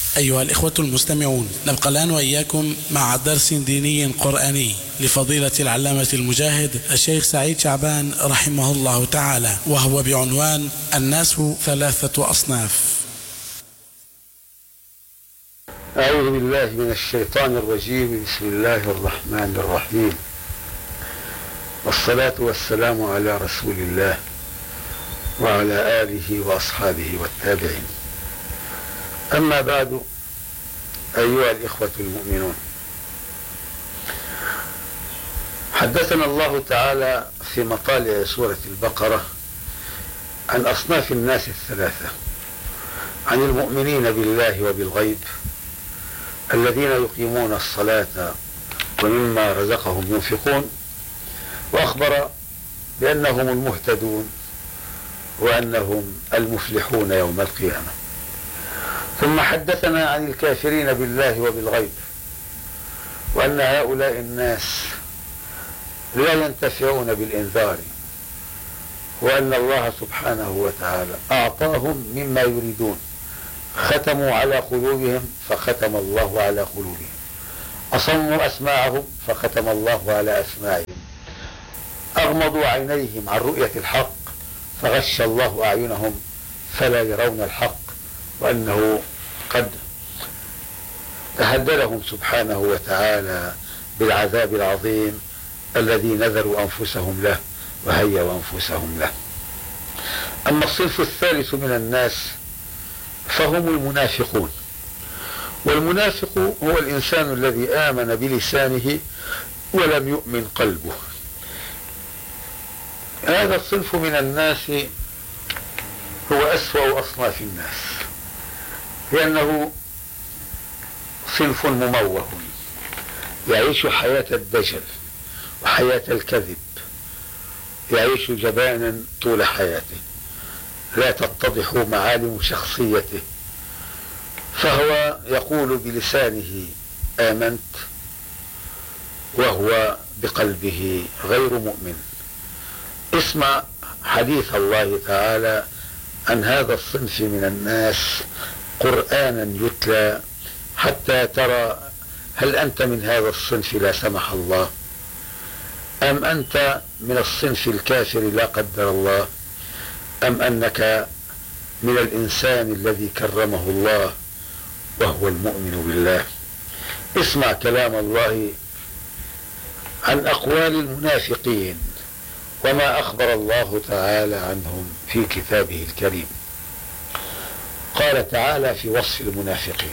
أيها الإخوة المستمعون، نبقى الآن وإياكم مع درس ديني قرآني لفضيلة العلامة المجاهد الشيخ سعيد شعبان رحمه الله تعالى، وهو بعنوان الناس ثلاثة أصناف. أعوذ بالله من الشيطان الرجيم. بسم الله الرحمن الرحيم، والصلاة والسلام على رسول الله وعلى آله وأصحابه والتابعين. أما بعد، أيها الإخوة المؤمنون، حدثنا الله تعالى في مطالع سورة البقرة عن أصناف الناس الثلاثة: عن المؤمنين بالله وبالغيب الذين يقيمون الصلاة ومما رزقهم ينفقون، وأخبر بأنهم المهتدون وأنهم المفلحون يوم القيامة. ثم حدثنا عن الكافرين بالله وبالغيب، وأن هؤلاء الناس لا ينتفعون بالإنذار، وأن الله سبحانه وتعالى أعطاهم مما يريدون. ختموا على قلوبهم فختم الله على قلوبهم، أصموا أسماعهم فختم الله على أسماعهم، أغمضوا عينيهم عن رؤية الحق فغش الله أعينهم فلا يرون الحق، وأنه قد تهددهم سبحانه وتعالى بالعذاب العظيم الذي نذروا أنفسهم له وهيئوا أنفسهم له. أما الصنف الثالث من الناس فهم المنافقون. والمنافق هو الإنسان الذي آمن بلسانه ولم يؤمن قلبه. هذا الصنف من الناس هو أسوأ أصناف الناس، لأنه صنف مموه يعيش حياة الدجل وحياة الكذب، يعيش جبانا طول حياته، لا تتضح معالم شخصيته، فهو يقول بلسانه آمنت وهو بقلبه غير مؤمن. اسمع حديث الله تعالى عن هذا الصنف من الناس قرآنا يتلى حتى ترى هل أنت من هذا الصنف لا سمح الله، أم أنت من الصنف الكافر لا قدر الله، أم أنك من الإنسان الذي كرمه الله وهو المؤمن بالله. اسمع كلام الله عن أقوال المنافقين وما أخبر الله تعالى عنهم في كتابه الكريم. قال تعالى في وصف المنافقين: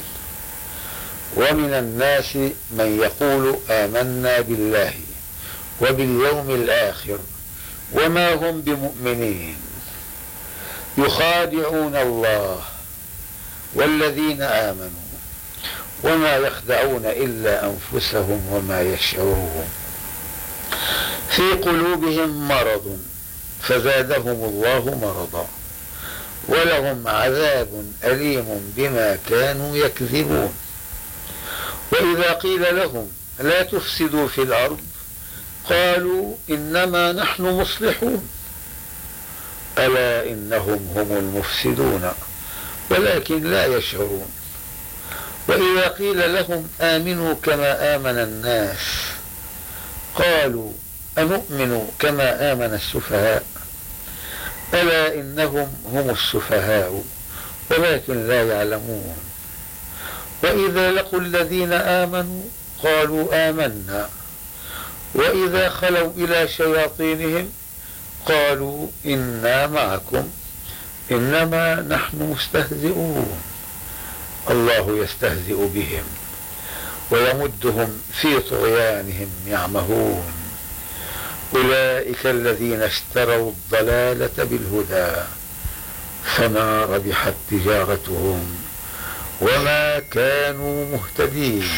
ومن الناس من يقول آمنا بالله وباليوم الآخر وما هم بمؤمنين يخادعون الله والذين آمنوا وما يخدعون إلا أنفسهم وما يشعرون في قلوبهم مرض فزادهم الله مرضا ولهم عذاب أليم بما كانوا يكذبون. وإذا قيل لهم لا تفسدوا في الأرض قالوا إنما نحن مصلحون ألا إنهم هم المفسدون ولكن لا يشعرون. وإذا قيل لهم آمنوا كما آمن الناس قالوا أنؤمن كما آمن السفهاء ألا إنهم هم السفهاء ولكن لا يعلمون. وإذا لقوا الذين آمنوا قالوا آمنا وإذا خلوا إلى شياطينهم قالوا إنا معكم إنما نحن مستهزئون الله يستهزئ بهم ويمدهم في طغيانهم يعمهون. أولئك الذين اشتروا الضلالة بالهدى فما ربحت تجارتهم وما كانوا مهتدين.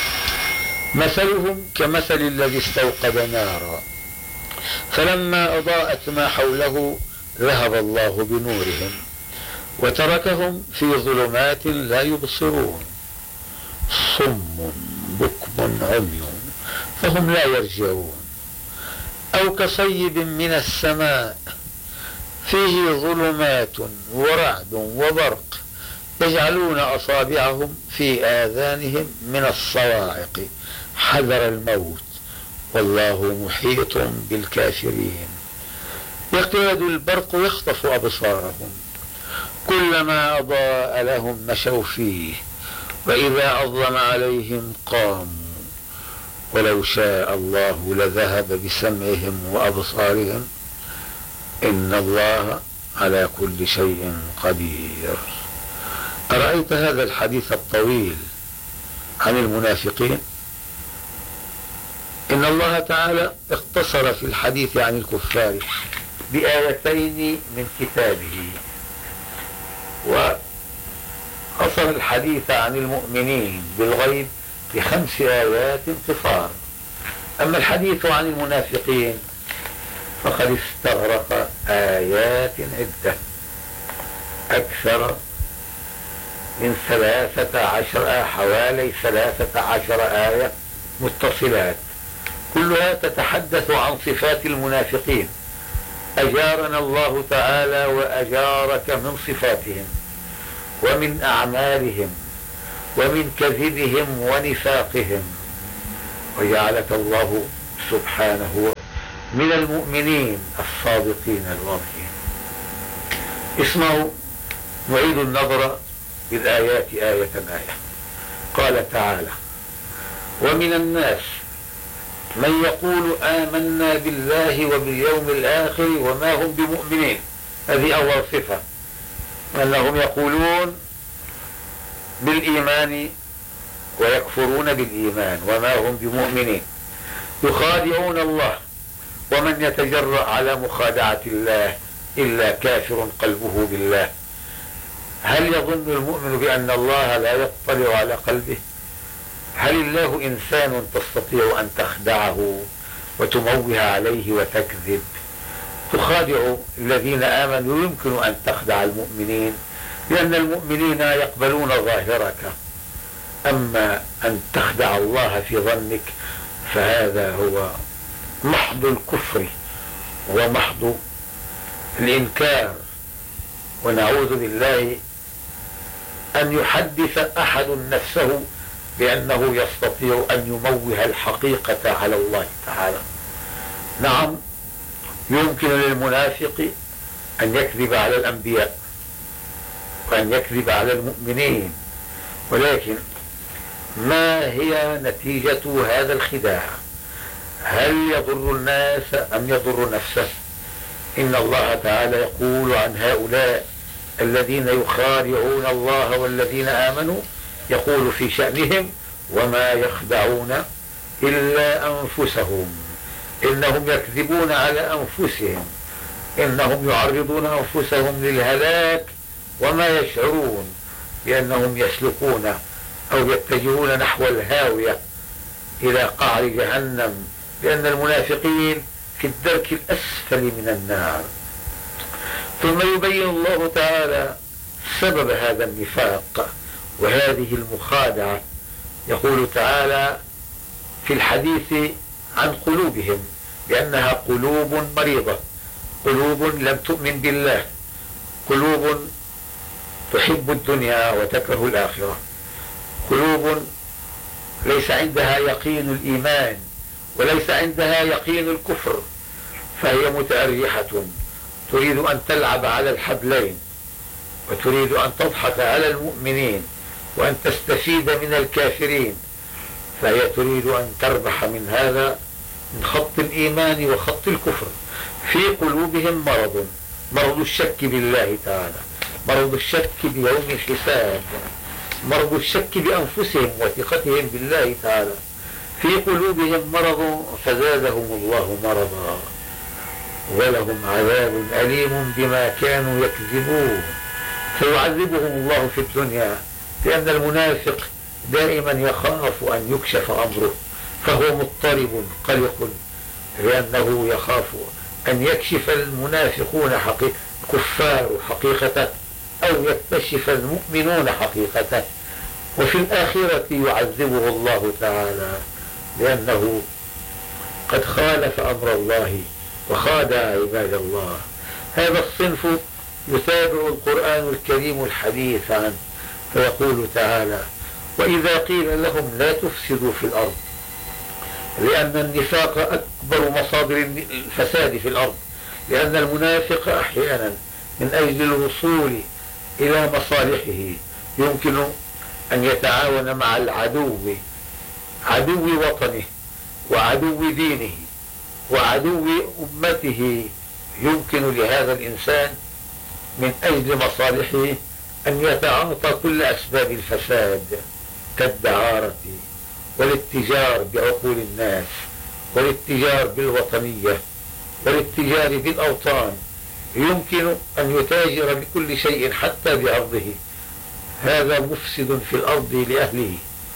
مثلهم كمثل الذي استوقد نارا فلما أضاءت ما حوله ذهب الله بنورهم وتركهم في ظلمات لا يبصرون صم بكم عمي فهم لا يرجعون. أو كصيب من السماء فيه ظلمات ورعد وبرق يجعلون أصابعهم في آذانهم من الصواعق حذر الموت والله محيط بالكافرين. يكاد البرق يخطف أبصارهم كلما أضاء لهم مشوا فيه وإذا أظلم عليهم قاموا ولو شاء الله لذهب بسمعهم وأبصارهم إن الله على كل شيء قدير. أرأيت هذا الحديث الطويل عن المنافقين؟ إن الله تعالى اقتصر في الحديث عن الكفار بآيتين من كتابه، وقصر الحديث عن المؤمنين بالغيب ب5 آيات قصار. أما الحديث عن المنافقين فقد استغرق آيات عدة أكثر من 13 حوالي 13 آية متصلات، كلها تتحدث عن صفات المنافقين. أجارنا الله تعالى وأجارك من صفاتهم ومن أعمالهم ومن كذبهم ونفاقهم، وجعلك الله سبحانه من المؤمنين الصادقين الواضحين. اسمعوا، نعيد النظر بالآيات آية آية. قال تعالى: ومن الناس من يقول آمنا بالله وباليوم الآخر وما هم بمؤمنين. هذه أول صفة، أنهم يقولون بالإيمان ويكفرون بالإيمان وما هم بمؤمنين، يخادعون الله، ومن يتجرأ على مخادعة الله إلا كافر قلبه بالله. هل يظن المؤمن بأن الله لا يطلع على قلبه؟ هل الله إنسان تستطيع أن تخدعه وتموه عليه وتكذب؟ تخادع الذين آمنوا يمكن أن تخدع المؤمنين، لأن المؤمنين يقبلون ظاهرك. أما أن تخدع الله في ظنك فهذا هو محض الكفر ومحض الإنكار. ونعوذ بالله أن يحدث أحد نفسه بأنه يستطيع أن يموه الحقيقة على الله تعالى. نعم، يمكن للمنافق أن يكذب على الأنبياء وأن يكذب على المؤمنين، ولكن ما هي نتيجة هذا الخداع؟ هل يضر الناس أم يضر نفسه؟ إن الله تعالى يقول عن هؤلاء الذين يخادعون الله والذين آمنوا، يقول في شأنهم: وما يخدعون إلا أنفسهم، إنهم يكذبون على أنفسهم، إنهم يعرضون أنفسهم للهلاك وما يشعرون بأنهم يسلكون أو يتجهون نحو الهاوية إلى قعر جهنم، لأن المنافقين في الدرك الأسفل من النار. ثم يبين الله تعالى سبب هذا النفاق وهذه المخادعة. يقول تعالى في الحديث عن قلوبهم بأنها قلوب مريضة، قلوب لم تؤمن بالله، قلوب تحب الدنيا وتكره الآخرة، قلوب ليس عندها يقين الإيمان وليس عندها يقين الكفر، فهي متأرجحة، تريد أن تلعب على الحبلين، وتريد أن تضحك على المؤمنين وأن تستفيد من الكافرين، فهي تريد أن تربح من هذا، من خط الإيمان وخط الكفر. في قلوبهم مرض، مرض الشك بالله تعالى، مرض الشك بيوم الحساب، مرض الشك بأنفسهم وثقتهم بالله تعالى. في قلوبهم مرض فزادهم الله مرضا ولهم عذاب أليم بما كانوا يكذبون. فيعذبهم الله في الدنيا، لأن المنافق دائما يخاف أن يكشف أمره، فهو مضطرب قلق، لأنه يخاف أن يكشف المنافقون الكفار حقيقته أو يكتشف المؤمنون حقيقته. وفي الآخرة يعذبه الله تعالى لأنه قد خالف أمر الله وخادع عباد الله. هذا الصنف يتابع القرآن الكريم الحديث عنه، فيقول تعالى: وإذا قيل لهم لا تفسدوا في الأرض، لأن النفاق أكبر مصادر الفساد في الأرض، لأن المنافق أحيانا من أجل الوصول إلى مصالحه يمكن أن يتعاون مع العدو، عدو وطنه وعدو دينه وعدو أمته. يمكن لهذا الإنسان من أجل مصالحه أن يتعاطى كل أسباب الفساد كالدعارة والاتجار بعقول الناس والاتجار بالوطنية والاتجار بالأوطان. يمكن أن يتاجر بكل شيء حتى بعرضه. هذا مفسد في الأرض لأهله،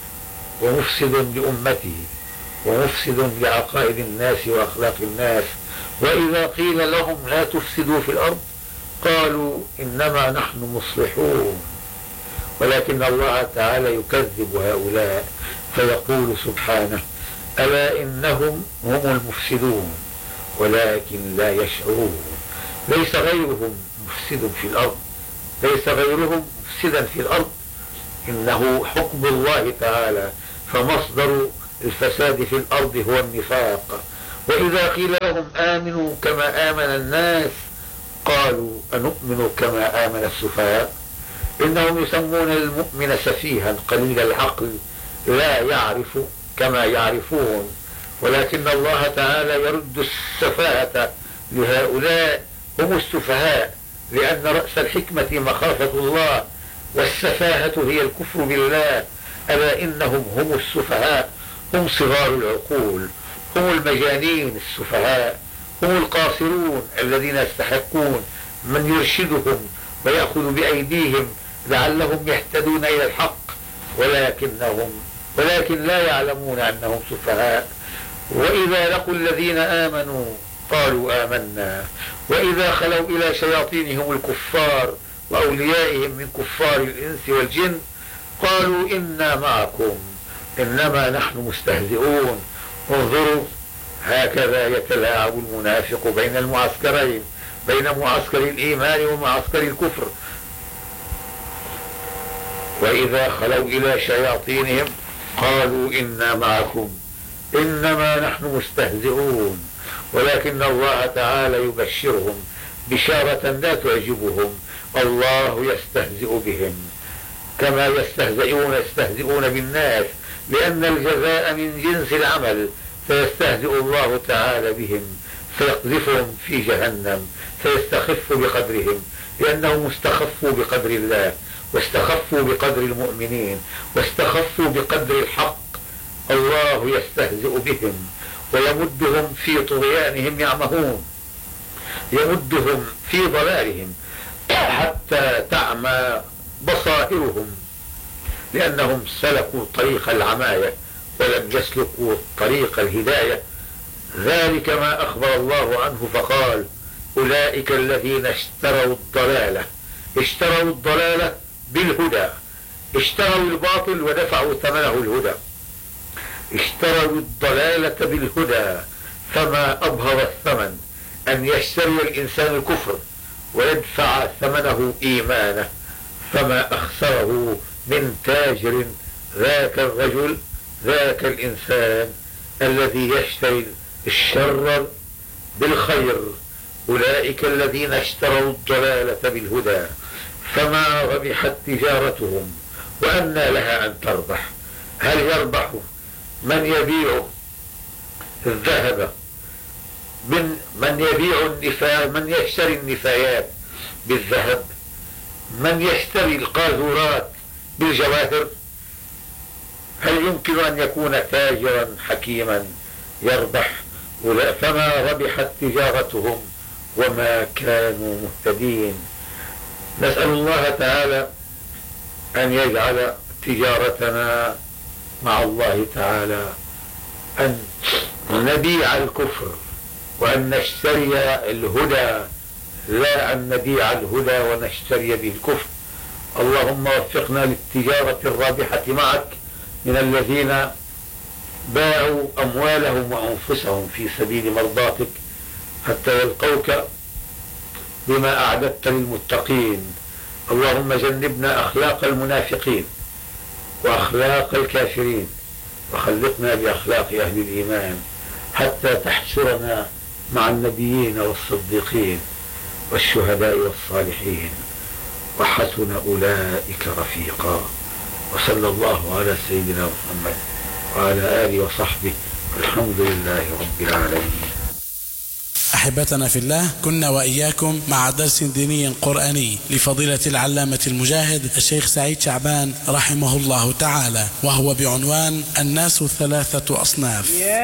ومفسد لأمته، ومفسد لعقائد الناس وأخلاق الناس. وإذا قيل لهم لا تفسدوا في الأرض قالوا إنما نحن مصلحون. ولكن الله تعالى يكذب هؤلاء فيقول سبحانه: ألا إنهم هم المفسدون ولكن لا يشعرون. ليس غيرهم مفسد في الأرض، ليس غيرهم مفسدا في الأرض، إنه حكم الله تعالى، فمصدر الفساد في الأرض هو النفاق. وإذا قيل لهم آمنوا كما آمن الناس قالوا أنؤمن كما آمن السفهاء. إنهم يسمون المؤمن سفيها قليل العقل لا يعرف كما يعرفون. ولكن الله تعالى يرد السفاهة لهؤلاء، هم السفهاء، لأن رأس الحكمة مخافة الله، والسفاهة هي الكفر بالله. ألا إنهم هم السفهاء، هم صغار العقول، هم المجانين السفهاء، هم القاصرون الذين يستحقون من يرشدهم ويأخذ بأيديهم لعلهم يهتدون إلى الحق، ولكن لا يعلمون أنهم سفهاء. وإذا لقوا الذين آمنوا قالوا آمنا، وإذا خلوا إلى شياطينهم الكفار وأوليائهم من كفار الإنس والجن قالوا إنا معكم إنما نحن مستهزئون. انظروا، هكذا يتلاعب المنافق بين المعسكرين، بين معسكر الإيمان ومعسكر الكفر. وإذا خلوا إلى شياطينهم قالوا إنا معكم إنما نحن مستهزئون. ولكن الله تعالى يبشرهم بشارة لا تعجبهم: الله يستهزئ بهم كما يستهزئون بالناس، لأن الجزاء من جنس العمل. فيستهزئ الله تعالى بهم فيقذفهم في جهنم فيستخف بقدرهم، لأنهم استخفوا بقدر الله، واستخفوا بقدر المؤمنين، واستخفوا بقدر الحق. الله يستهزئ بهم ويمدهم في طغيانهم يعمهون، يمدهم في ضلالهم حتى تعمى بصائرهم، لأنهم سلكوا طريق العماية ولم يسلكوا طريق الهداية. ذلك ما أخبر الله عنه فقال: أولئك الذين اشتروا الضلالة بالهدى، اشتروا الباطل ودفعوا ثمنه الهدى. اشتروا الضلالة بالهدى، فما أبهر الثمن أن يشتري الإنسان الكفر ويدفع ثمنه إيمانه، فما أخسره من تاجر ذاك الرجل، ذاك الإنسان الذي يشتري الشر بالخير. أولئك الذين اشتروا الضلالة بالهدى فما ربحت تجارتهم وأنى لها أن تربح. هل يربح من يبيع الذهب، من يبيع النفايات، من يشتري النفايات بالذهب، من يشتري القاذورات بالجواهر؟ هل يمكن أن يكون تاجرا حكيما يربح؟ فما ربحت تجارتهم وما كانوا مهتدين. نسأل الله تعالى أن يجعل تجارتنا مع الله تعالى أن نبيع الكفر وأن نشتري الهدى، لا أن نبيع الهدى ونشتري به الكفر. اللهم وفقنا للتجارة الرابحة معك من الذين باعوا أموالهم وأنفسهم في سبيل مرضاتك حتى يلقوك بما أعددت للمتقين. اللهم جنبنا أخلاق المنافقين وأخلاق الكافرين، وخلقنا بأخلاق أهل الإيمان حتى تحشرنا مع النبيين والصديقين والشهداء والصالحين، وحسن أولئك رفيقا. وصلى الله على سيدنا محمد وعلى آله وصحبه، والحمد لله رب العالمين. أحبتنا في الله، كنا وإياكم مع درس ديني قرآني لفضيلة العلامة المجاهد الشيخ سعيد شعبان رحمه الله تعالى، وهو بعنوان الناس ثلاثة أصناف.